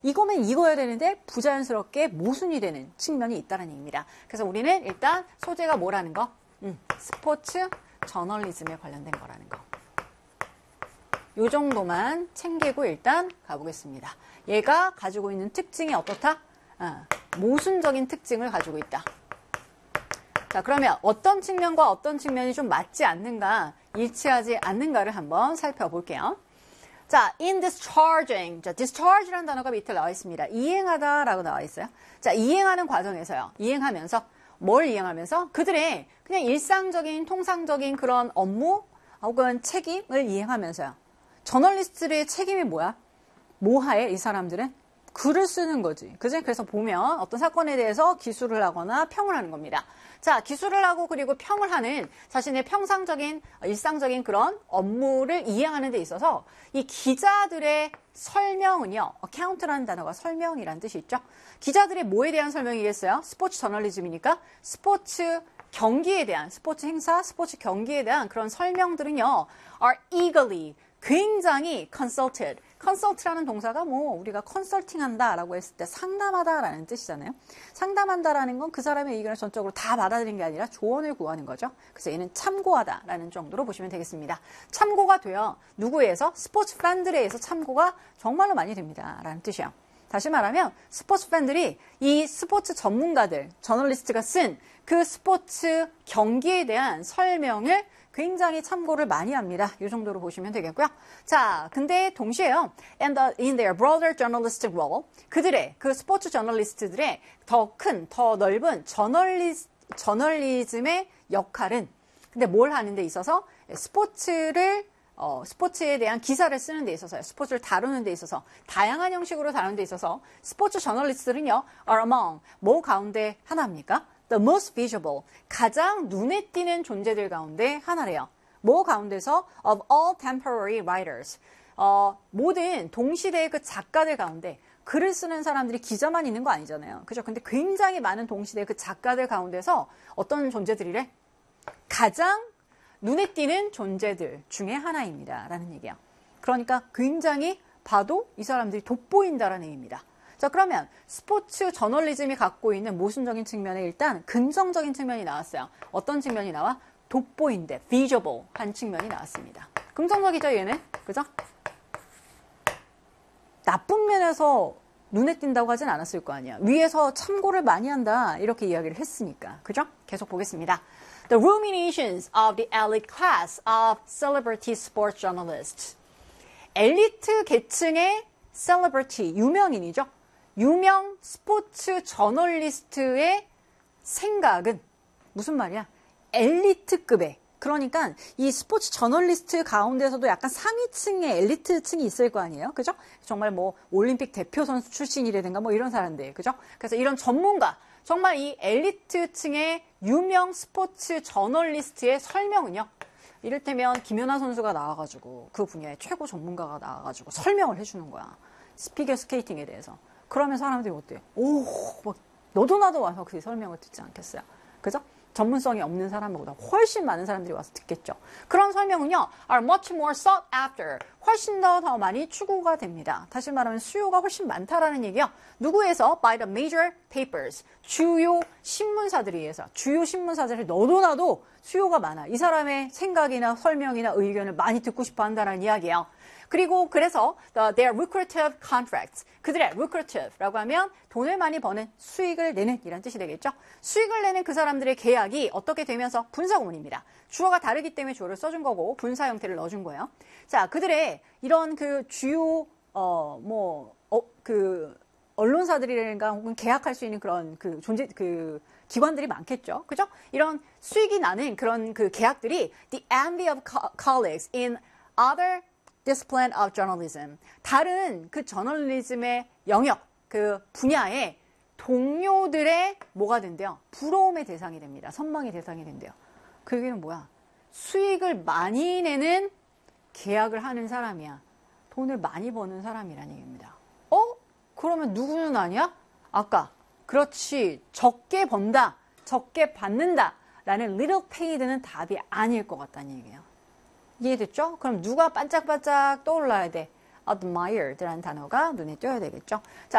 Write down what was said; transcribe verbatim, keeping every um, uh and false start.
이거면 이거여야 되는데 부자연스럽게 모순이 되는 측면이 있다는 얘기입니다. 그래서 우리는 일단 소재가 뭐라는 거? 음, 스포츠 저널리즘에 관련된 거라는 거. 요 정도만 챙기고 일단 가보겠습니다. 얘가 가지고 있는 특징이 어떻다? 아, 모순적인 특징을 가지고 있다. 자, 그러면 어떤 측면과 어떤 측면이 좀 맞지 않는가, 일치하지 않는가를 한번 살펴볼게요. 자, in discharging. 자, discharge라는 단어가 밑에 나와 있습니다. 이행하다라고 나와 있어요. 자, 이행하는 과정에서요. 이행하면서 뭘 이행하면서 그들의 그냥 일상적인 통상적인 그런 업무 혹은 책임을 이행하면서요. 저널리스트의 책임이 뭐야? 뭐하에 이 사람들은? 글을 쓰는 거지. 그지? 그래서 보면 어떤 사건에 대해서 기술을 하거나 평을 하는 겁니다. 자, 기술을 하고 그리고 평을 하는 자신의 평상적인 일상적인 그런 업무를 이행하는 데 있어서 이 기자들의 설명은요. account라는 단어가 설명이라는 뜻이 있죠. 기자들의 뭐에 대한 설명이겠어요? 스포츠 저널리즘이니까 스포츠 경기에 대한, 스포츠 행사, 스포츠 경기에 대한 그런 설명들은요. are eagerly, 굉장히 consulted. consult라는 동사가 뭐 우리가 컨설팅한다 라고 했을 때 상담하다 라는 뜻이잖아요. 상담한다라는 건 그 사람의 의견을 전적으로 다 받아들이는 게 아니라 조언을 구하는 거죠. 그래서 얘는 참고하다 라는 정도로 보시면 되겠습니다. 참고가 돼요. 누구에서? 스포츠 팬들에 의해서 참고가 정말로 많이 됩니다 라는 뜻이에요. 다시 말하면 스포츠 팬들이 이 스포츠 전문가들, 저널리스트가 쓴 그 스포츠 경기에 대한 설명을 굉장히 참고를 많이 합니다. 이 정도로 보시면 되겠고요. 자, 근데 동시에요. And the, in their broader journalistic role, 그들의, 그 스포츠 저널리스트들의 더 큰, 더 넓은 저널리, 저널리즘의 역할은, 근데 뭘 하는 데 있어서 스포츠를 어, 스포츠에 대한 기사를 쓰는 데 있어서요. 스포츠를 다루는 데 있어서 다양한 형식으로 다루는 데 있어서 스포츠 저널리스트들은요. are among, 뭐 가운데 하나입니까? The most visible, 가장 눈에 띄는 존재들 가운데 하나래요. 뭐 가운데서? Of all temporary writers, 어, 모든 동시대의 그 작가들 가운데 글을 쓰는 사람들이 기자만 있는 거 아니잖아요. 그죠? 근데 굉장히 많은 동시대의 그 작가들 가운데서 어떤 존재들이래? 가장 눈에 띄는 존재들 중에 하나입니다. 라는 얘기야. 그러니까 굉장히 봐도 이 사람들이 돋보인다라는 얘기입니다. 자, 그러면 스포츠 저널리즘이 갖고 있는 모순적인 측면에 일단 긍정적인 측면이 나왔어요. 어떤 측면이 나와? 돋보인대, visible 한 측면이 나왔습니다. 긍정적이죠, 얘는? 그죠? 나쁜 면에서 눈에 띈다고 하진 않았을 거 아니야. 위에서 참고를 많이 한다 이렇게 이야기를 했으니까. 그죠? 계속 보겠습니다. The ruminations of the elite class of celebrity sports journalists. 엘리트 계층의 celebrity, 유명인이죠. 유명 스포츠 저널리스트의 생각은 무슨 말이야? 엘리트급의. 그러니까 이 스포츠 저널리스트 가운데서도 약간 상위층의 엘리트층이 있을 거 아니에요? 그죠? 정말 뭐 올림픽 대표 선수 출신이라든가 뭐 이런 사람들. 그죠? 그래서 이런 전문가, 정말 이 엘리트층의 유명 스포츠 저널리스트의 설명은요. 이를테면 김연아 선수가 나와가지고 그 분야의 최고 전문가가 나와가지고 설명을 해주는 거야. 피겨 스케이팅에 대해서. 그러면 사람들이 어때요? 오, 막 너도 나도 와서 그 설명을 듣지 않겠어요? 그죠? 전문성이 없는 사람보다 훨씬 많은 사람들이 와서 듣겠죠. 그런 설명은요, are much more sought after. 훨씬 더 더 많이 추구가 됩니다. 다시 말하면 수요가 훨씬 많다라는 얘기요. 누구에서? By the major papers. 주요 신문사들에 의해서. 주요 신문사들이 너도 나도 수요가 많아. 이 사람의 생각이나 설명이나 의견을 많이 듣고 싶어 한다는 이야기예요. 그리고 그래서 the, their lucrative contracts, 그들의 lucrative라고 하면 돈을 많이 버는, 수익을 내는 이란 뜻이 되겠죠. 수익을 내는 그 사람들의 계약이 어떻게 되면서 분사구문입니다. 주어가 다르기 때문에 주어를 써준 거고 분사 형태를 넣어준 거예요. 자, 그들의 이런 그 주요 어 뭐 어 그 언론사들이라든가 혹은 계약할 수 있는 그런 그 존재 그 기관들이 많겠죠. 그죠? 이런 수익이 나는 그런 그 계약들이 the envy of colleagues in other discipline of journalism. 다른 그 저널리즘의 영역, 그 분야의 동료들의 뭐가 된대요? 부러움의 대상이 됩니다. 선망의 대상이 된대요. 그 얘기는 뭐야? 수익을 많이 내는 계약을 하는 사람이야. 돈을 많이 버는 사람이라는 얘기입니다. 어? 그러면 누구는 아니야? 아까 그렇지, 적게 번다, 적게 받는다 라는 little paid는 답이 아닐 것 같다는 얘기예요. 이해됐죠? 그럼 누가 반짝반짝 떠올라야 돼? admired라는 단어가 눈에 띄어야 되겠죠? 자,